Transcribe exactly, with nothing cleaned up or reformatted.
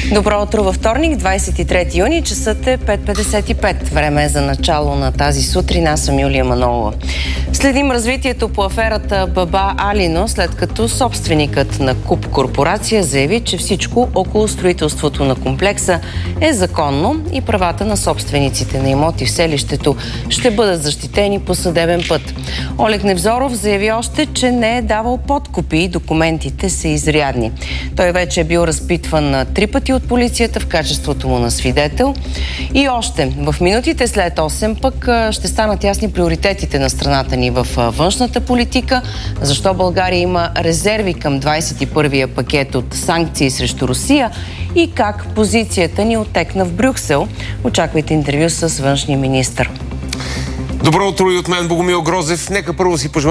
Добро утро във вторник, двадесет и трети юни, часът е пет петдесет и пет. Време е за начало на тази сутрин. Аз съм Юлия Манолова. Следим развитието по аферата Баба Алино, след като собственикът на Куп корпорация заяви, че всичко около строителството на комплекса е законно и правата на собствениците на имоти в селището ще бъдат защитени по съдебен път. Олег Невзоров заяви още, че не е давал подкупи и документите са изрядни. Той вече е бил разпитван три пъти от полицията в качеството му на свидетел. И още, в минутите след осем пък ще станат ясни приоритетите на страната ни в външната политика, защо България има резерви към двадесет и първия пакет от санкции срещу Русия и как позицията ни оттекна в Брюксел. Очаквайте интервю с външния министър. Добро утро и от мен, Богомил Грозев. Нека първо си пожелая